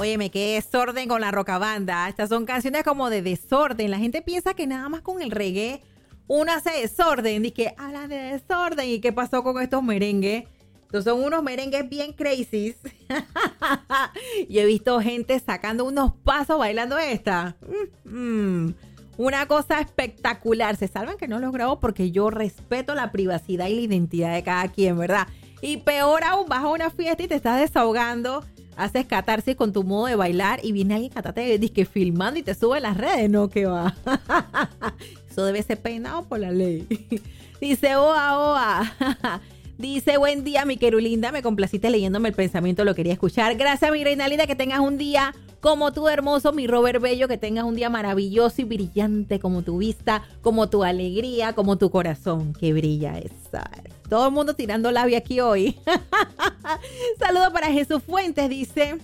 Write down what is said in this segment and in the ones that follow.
Óyeme, qué desorden con la rocabanda. Estas son canciones como de desorden. La gente piensa que nada más con el reggae uno hace desorden. Dice que habla de desorden. ¿Y qué pasó con estos merengues? Estos son unos merengues bien crazy. Yo he visto gente sacando unos pasos bailando esta. Una cosa espectacular. Se salvan que no los grabo porque yo respeto la privacidad y la identidad de cada quien, ¿verdad? Y peor aún, vas a una fiesta y te estás desahogando, haces catarsis con tu modo de bailar y viene alguien catate disque filmando y te sube a las redes, ¿no? ¿Qué va? Eso debe ser peinado por la ley. Dice, oa. Dice, buen día, mi querulinda. Me complaciste leyéndome el pensamiento, lo quería escuchar. Gracias, mi reina linda, que tengas un día como tú, hermoso, mi Robert Bello, que tengas un día maravilloso y brillante como tu vista, como tu alegría, como tu corazón, que brilla esa. Todo el mundo tirando labia aquí hoy. Saludos para Jesús Fuentes, dice.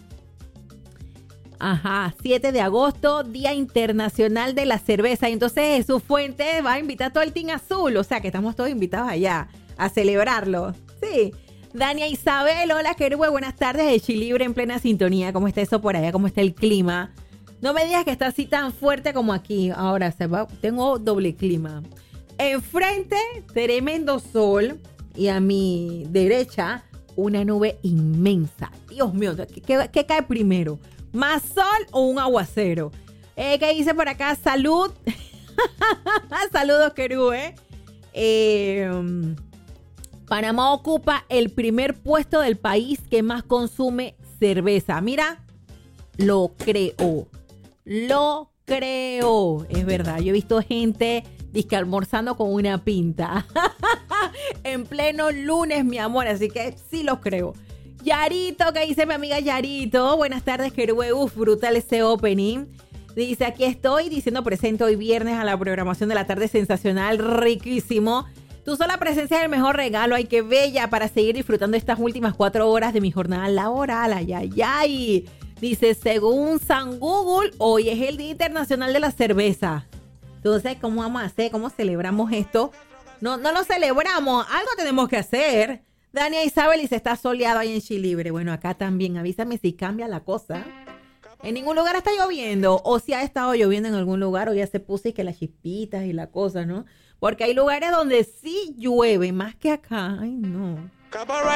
7 de agosto, Día Internacional de la Cerveza. Y entonces Jesús Fuentes va a invitar a todo el Team Azul. O sea, que estamos todos invitados allá a celebrarlo. Sí. Dania Isabel, hola, querube, buenas tardes de Chilibre en plena sintonía. ¿Cómo está eso por allá? ¿Cómo está el clima? No me digas que está así tan fuerte como aquí. Ahora tengo doble clima. Enfrente, tremendo sol. Y a mi derecha, una nube inmensa. Dios mío, ¿qué cae primero? ¿Más sol o un aguacero? ¿Qué dice por acá? Salud. Saludos, querube. Panamá ocupa el primer puesto del país que más consume cerveza. Mira, lo creo. Es verdad, yo he visto gente disque almorzando con una pinta. En pleno lunes, mi amor, así que sí lo creo. Yarito, ¿qué dice mi amiga Yarito? Buenas tardes, querube. Brutal ese opening. Dice, aquí estoy diciendo presente hoy viernes a la programación de la tarde sensacional, riquísimo. Tu sola presencia es el mejor regalo, ay, qué bella, para seguir disfrutando estas últimas 4 horas de mi jornada laboral, ay. Dice, según San Google, hoy es el Día Internacional de la Cerveza. Entonces, ¿cómo vamos a hacer? ¿Cómo celebramos esto? No lo celebramos, algo tenemos que hacer. Dania Isabel dice, está soleado ahí en Chilibre. Bueno, acá también, avísame si cambia la cosa. En ningún lugar está lloviendo, o si ha estado lloviendo en algún lugar, o ya se puso y que las chispitas y la cosa, ¿no? Porque hay lugares donde sí llueve, más que acá. Ay, no.